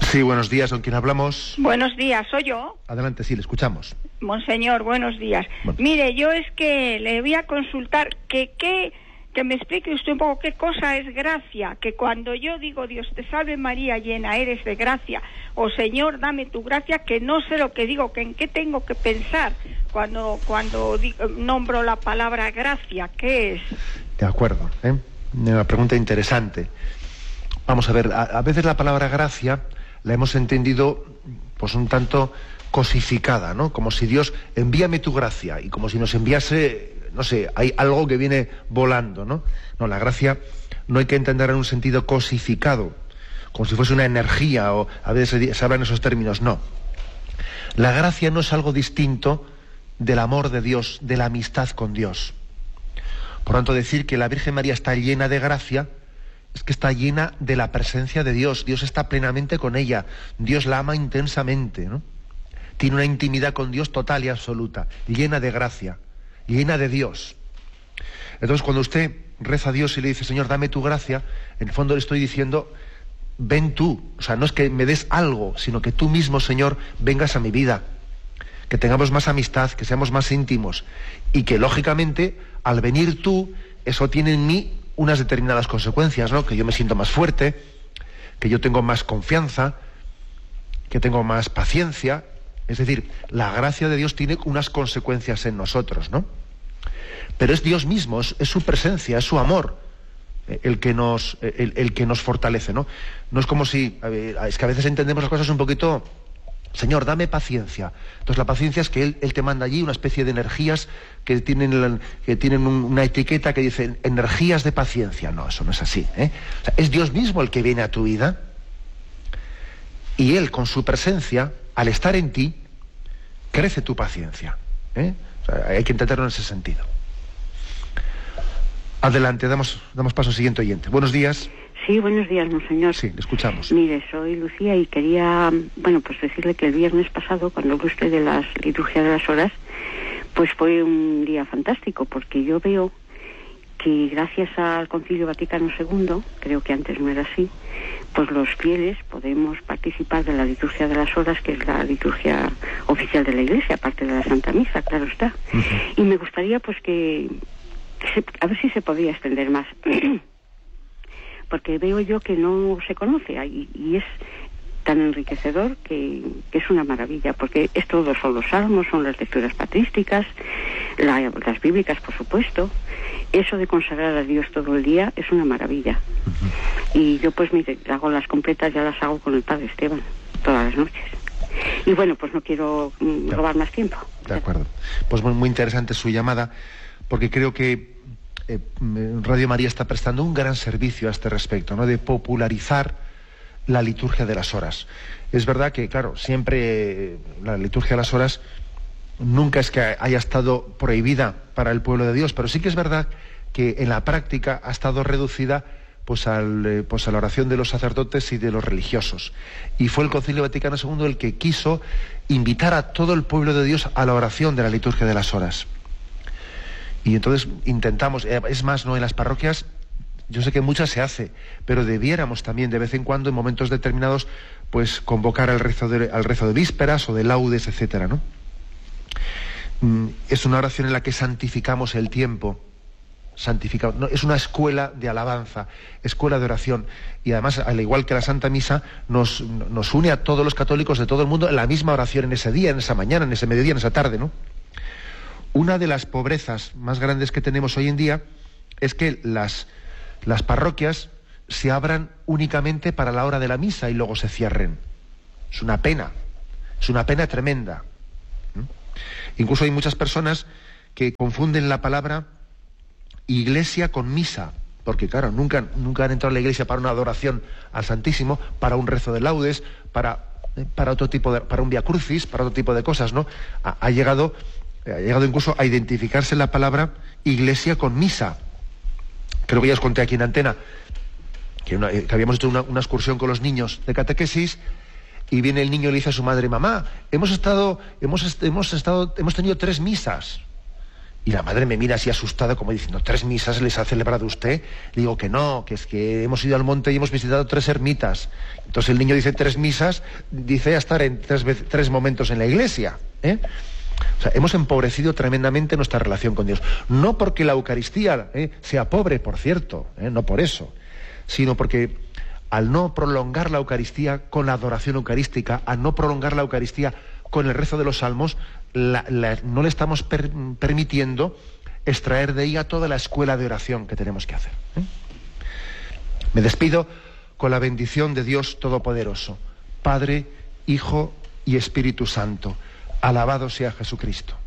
Sí, buenos días, ¿con quién hablamos? Buenos días, ¿soy yo? Adelante, sí, le escuchamos. Monseñor, buenos días. Bueno. Mire, yo es que le voy a consultar que me explique usted un poco qué cosa es gracia, que cuando yo digo Dios te salve María, llena eres de gracia, o Señor, dame tu gracia, que no sé lo que digo, que en qué tengo que pensar cuando nombro la palabra gracia, ¿qué es? De acuerdo, una pregunta interesante. Vamos a ver, a veces la palabra gracia la hemos entendido pues un tanto cosificada, ¿no? Como si Dios, envíame tu gracia, y como si nos enviase, no sé, hay algo que viene volando, ¿no? No, la gracia no hay que entenderla en un sentido cosificado, como si fuese una energía, o a veces se hablan esos términos, no. La gracia no es algo distinto del amor de Dios, de la amistad con Dios. Por tanto, decir que la Virgen María está llena de gracia es que está llena de la presencia de Dios. Dios está plenamente con ella. Dios la ama intensamente, ¿no? Tiene una intimidad con Dios total y absoluta, llena de gracia, llena de Dios. Entonces, cuando usted reza a Dios y le dice, Señor, dame tu gracia, en el fondo le estoy diciendo, ven tú. O sea, no es que me des algo, sino que tú mismo, Señor, vengas a mi vida. Que tengamos más amistad, que seamos más íntimos. Y que, lógicamente, al venir tú, eso tiene en mí unas determinadas consecuencias, ¿no? Que yo me siento más fuerte, que yo tengo más confianza, que tengo más paciencia. Es decir, la gracia de Dios tiene unas consecuencias en nosotros, ¿no? Pero es Dios mismo, es su presencia, es su amor el que nos fortalece, ¿no? No es como si, es que a veces entendemos las cosas un poquito, Señor, dame paciencia. Entonces la paciencia es que Él te manda allí una especie de energías que tienen una etiqueta que dice energías de paciencia. No, eso no es así, ¿eh? O sea, es Dios mismo el que viene a tu vida, y Él con su presencia, al estar en ti, crece tu paciencia, ¿eh? O sea, hay que entenderlo en ese sentido. Adelante, damos paso al siguiente oyente. Buenos días. Sí, buenos días, monseñor. Sí, le escuchamos. Mire, soy Lucía y quería, pues decirle que el viernes pasado, cuando habló usted de la liturgia de las horas, pues fue un día fantástico, porque yo veo que gracias al Concilio Vaticano II, creo que antes no era así, pues los fieles podemos participar de la liturgia de las horas, que es la liturgia oficial de la Iglesia, aparte de la Santa Misa, claro está. Uh-huh. Y me gustaría pues a ver si se podría extender más. Porque veo yo que no se conoce y es tan enriquecedor que es una maravilla, porque todos son los salmos, son las lecturas patrísticas, las bíblicas, por supuesto. Eso de consagrar a Dios todo el día es una maravilla. Uh-huh. Y yo pues mire, hago las completas, ya las hago con el Padre Esteban todas las noches. Y bueno, pues no quiero robar más tiempo. De acuerdo. Pues muy interesante su llamada, porque creo que Radio María está prestando un gran servicio a este respecto, ¿no? De popularizar la liturgia de las horas. Es verdad que, claro, siempre la liturgia de las horas nunca es que haya estado prohibida para el pueblo de Dios, pero sí que es verdad que en la práctica ha estado reducida pues a la oración de los sacerdotes y de los religiosos. Y fue el Concilio Vaticano II el que quiso invitar a todo el pueblo de Dios a la oración de la liturgia de las horas. Y entonces intentamos, es más, ¿no? En las parroquias, yo sé que muchas se hace, pero debiéramos también de vez en cuando, en momentos determinados, pues convocar al rezo de vísperas o de laudes, etcétera, ¿no? Es una oración en la que santificamos el tiempo, no, es una escuela de alabanza, escuela de oración, y además, al igual que la Santa Misa, nos une a todos los católicos de todo el mundo en la misma oración, en ese día, en esa mañana, en ese mediodía, en esa tarde, ¿no? Una de las pobrezas más grandes que tenemos hoy en día es que las parroquias se abran únicamente para la hora de la misa y luego se cierren. Es una pena tremenda. Incluso hay muchas personas que confunden la palabra iglesia con misa, porque claro, nunca han entrado a la iglesia para una adoración al Santísimo, para un rezo de laudes, para otro tipo para un Vía Crucis, para otro tipo de cosas, ¿no? Ha llegado incluso a identificarse la palabra iglesia con misa. Creo que ya os conté aquí en antena que habíamos hecho una excursión con los niños de catequesis, y viene el niño y le dice a su madre: mamá, hemos tenido 3 misas. Y la madre me mira así asustada, como diciendo, ¿3 misas les ha celebrado usted? Le digo que no, que es que hemos ido al monte y hemos visitado 3 ermitas. Entonces el niño dice 3 misas, dice a estar en 3 momentos en la iglesia. O sea, hemos empobrecido tremendamente nuestra relación con Dios. No porque la Eucaristía sea pobre, por cierto, no por eso, sino porque al no prolongar la Eucaristía con la adoración eucarística, al no prolongar la Eucaristía con el rezo de los salmos, no le estamos permitiendo extraer de ella toda la escuela de oración que tenemos que hacer. Me despido con la bendición de Dios Todopoderoso, Padre, Hijo y Espíritu Santo. Alabado sea Jesucristo.